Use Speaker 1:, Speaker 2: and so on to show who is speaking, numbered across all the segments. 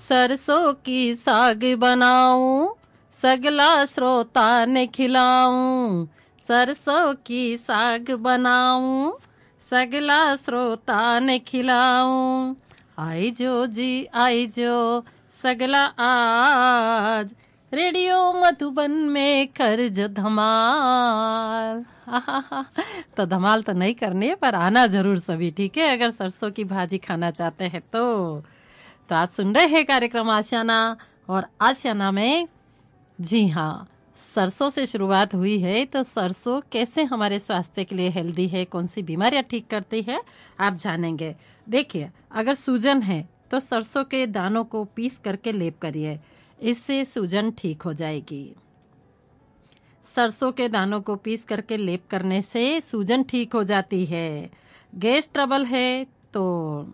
Speaker 1: सरसों की साग बनाऊं, सगला श्रोता ने खिलाऊं। सरसों की साग बनाऊं, सगला श्रोता ने खिलाऊं। आई जो जी आई जो सगला आज, रेडियो मधुबन में कर जो धमाल। तो धमाल तो नहीं करनी है, पर आना जरूर सभी, ठीक है, अगर सरसों की भाजी खाना चाहते हैं तो आप सुन रहे हैं कार्यक्रम आशियाना। और आशियाना में जी हाँ, सरसों से शुरुआत हुई है। तो सरसों कैसे हमारे स्वास्थ्य के लिए हेल्दी है, कौन सी बीमारियां ठीक करती है, आप जानेंगे। देखिए, अगर सूजन है तो सरसों के दानों को पीस करके लेप करिए, इससे सूजन ठीक हो जाएगी। सरसों के दानों को पीस करके लेप करने से सूजन ठीक हो जाती है। गैस ट्रबल है तो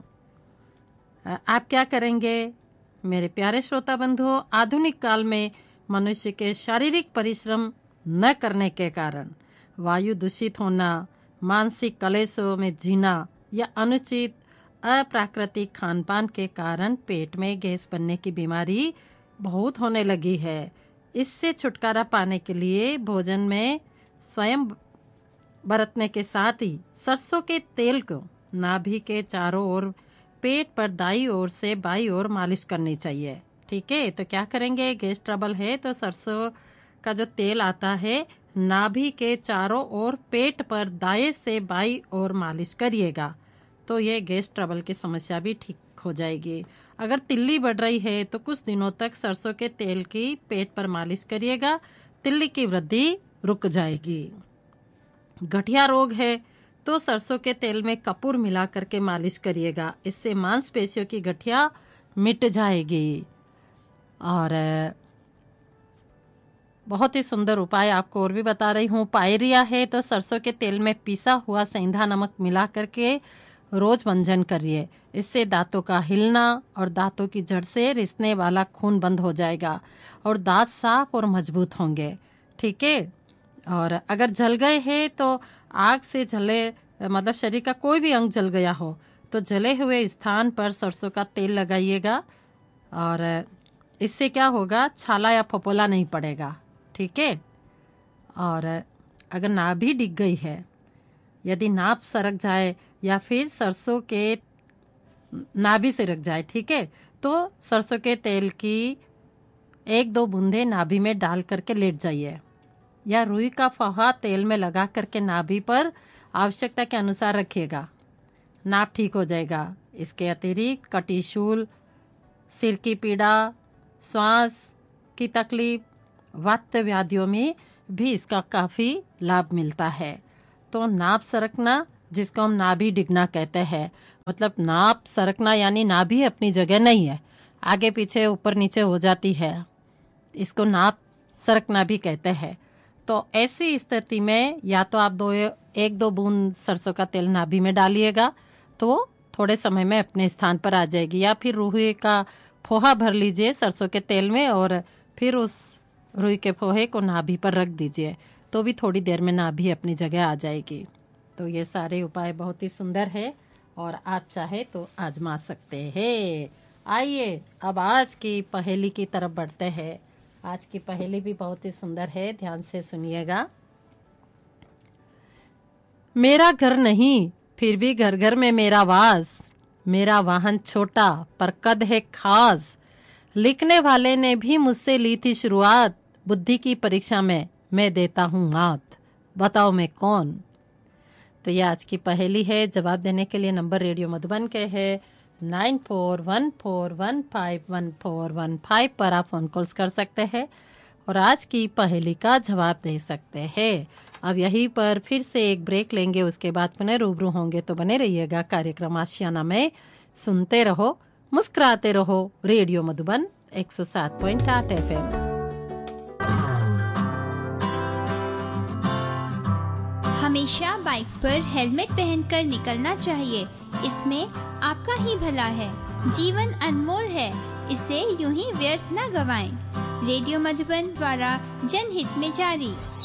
Speaker 1: आप क्या करेंगे मेरे प्यारे श्रोता बंधुओं? आधुनिक काल में मनुष्य के शारीरिक परिश्रम न करने के कारण वायु दूषित होना, मानसिक कलेशों में जीना या अनुचित अप्राकृतिक खानपान के कारण पेट में गैस बनने की बीमारी बहुत होने लगी है। इससे छुटकारा पाने के लिए भोजन में स्वयं बरतने के साथ ही सरसों के तेल को नाभि के चारों ओर, पेट पर दाई ओर से बाई ओर मालिश करनी चाहिए। ठीक है, तो क्या करेंगे? गैस ट्रबल है तो सरसों का जो तेल आता है नाभि के चारों ओर पेट पर दाएं से बाई ओर मालिश करिएगा, तो ये गैस ट्रबल की समस्या भी ठीक हो जाएगी। अगर तिल्ली बढ़ रही है तो कुछ दिनों तक सरसों के तेल की पेट पर मालिश करिएगा, तिल्ली की वृद्धि रुक जाएगी। गठिया रोग है तो सरसों के तेल में कपूर मिला करके मालिश करिएगा, इससे मांसपेशियों की गठिया मिट जाएगी। और बहुत ही सुंदर उपाय आपको और भी बता रही हूँ। पायरिया है तो सरसों के तेल में पिसा हुआ सेंधा नमक मिला करके रोज मंजन करिए, इससे दांतों का हिलना और दांतों की जड़ से रिसने वाला खून बंद हो जाएगा और दांत साफ और मजबूत होंगे। ठीक है, और अगर जल गए हैं तो आग से जले, मतलब शरीर का कोई भी अंग जल गया हो तो जले हुए स्थान पर सरसों का तेल लगाइएगा, और इससे क्या होगा, छाला या फपोला नहीं पड़ेगा। ठीक है, और अगर नाभि डिग गई है, यदि नाभ सरक जाए या फिर सरसों के नाभि से रख जाए, ठीक है, तो सरसों के तेल की 1-2 बूंदे नाभि में डाल करके लेट जाइए, या रुई का फव्वारा तेल में लगा करके नाभि पर आवश्यकता के अनुसार रखिएगा, नाभ ठीक हो जाएगा। इसके अतिरिक्त कटिशूल, सिर की पीड़ा, श्वास की तकलीफ, वात व्याधियों में भी इसका काफी लाभ मिलता है। तो नाभ सरकना, जिसको हम नाभि डिगना कहते हैं, मतलब नाभ सरकना यानी नाभि अपनी जगह नहीं है, आगे पीछे ऊपर नीचे हो जाती है, इसको नाभ सरकना भी कहते हैं। तो ऐसी स्थिति में या तो आप 1-2 बूंद सरसों का तेल नाभि में डालिएगा तो थोड़े समय में अपने स्थान पर आ जाएगी, या फिर रुई का फोहा भर लीजिए सरसों के तेल में और फिर उस रुई के फोहे को नाभि पर रख दीजिए, तो भी थोड़ी देर में नाभि अपनी जगह आ जाएगी। तो ये सारे उपाय बहुत ही सुंदर है और आप चाहे तो आजमा सकते हैं। आइए अब आज की पहेली की तरफ बढ़ते हैं। आज की पहेली भी बहुत ही सुंदर है, ध्यान से सुनिएगा। मेरा घर नहीं फिर भी घर घर में मेरा वास, मेरा वाहन छोटा पर कद है खास, लिखने वाले ने भी मुझसे ली थी शुरुआत, बुद्धि की परीक्षा में मैं देता हूँ मात, बताओ मैं कौन? तो ये आज की पहेली है। जवाब देने के लिए नंबर रेडियो मधुबन के है 9414151415 पर आप फोन कॉल्स कर सकते हैं और आज की पहेली का जवाब दे सकते हैं। अब यहीं पर फिर से एक ब्रेक लेंगे, उसके बाद पुनः रूबरू होंगे, तो बने रहिएगा कार्यक्रम आशियाना में। सुनते रहो, मुस्कुराते रहो, रेडियो मधुबन 107.8 FM।
Speaker 2: हमेशा बाइक पर हेलमेट पहनकर निकलना चाहिए, इसमें आपका ही भला है। जीवन अनमोल है, इसे यूं ही व्यर्थ न गवाएं। रेडियो मधुबन द्वारा जनहित में जारी।